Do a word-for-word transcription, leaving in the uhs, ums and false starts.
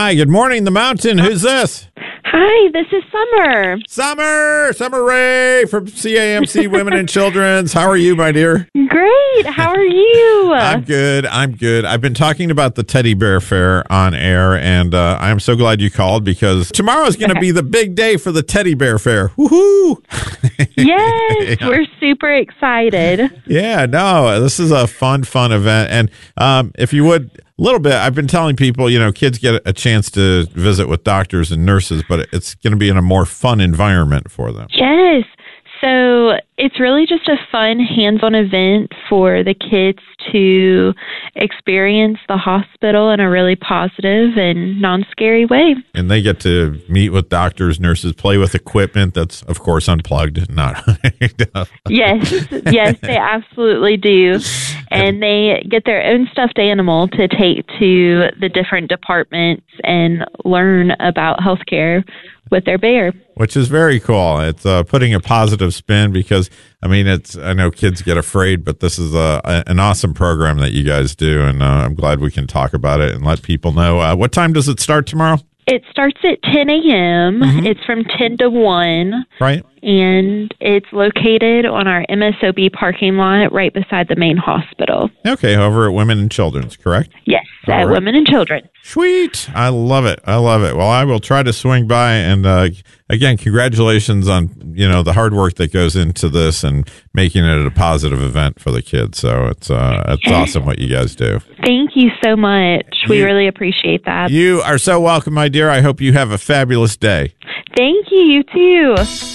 Hi, good morning, the mountain. Who's this? Hi, this is Summer. Summer, Summer Ray from C A M C Women and Children's. How are you, my dear? Great. How are you? I'm good. I'm good. I've been talking about the Teddy Bear Fair on air, and uh, I'm so glad you called because tomorrow is going to Okay. be the big day for the Teddy Bear Fair. Woohoo! Yes, Yeah. we're super excited. Yeah, no, this is a fun, fun event. And um, if you would, a little bit, I've been telling people, you know, kids get a chance to visit with doctors and nurses, but it's going to be in a more fun environment for them. Yes. So it's really just a fun hands-on event for the kids to experience the hospital in a really positive and non-scary way. And they get to meet with doctors, nurses, play with equipment that's, of course, unplugged, not hooked up. Yes, yes, they absolutely do. And they get their own stuffed animal to take to the different departments and learn about healthcare with their bear. Which is very cool. It's uh, putting a positive spin because, I mean, it's, I know kids get afraid, but this is a, a an awesome program that you guys do. And uh, I'm glad we can talk about it and let people know. Uh, what time does it start tomorrow? It starts at ten a.m. Mm-hmm. It's from ten to one. Right. And it's located on our M S O B parking lot right beside the main hospital. Okay. Over at Women and Children's, correct? Yes, All at right. Women and Children. Sweet. I love it. I love it. Well, I will try to swing by. And uh, again, congratulations on, you know, the hard work that goes into this and making it a positive event for the kids. So it's, uh, it's awesome what you guys do. Thank you so much. We You- really appreciate that. You are so welcome, my dear. I hope you have a fabulous day. Thank you. You too.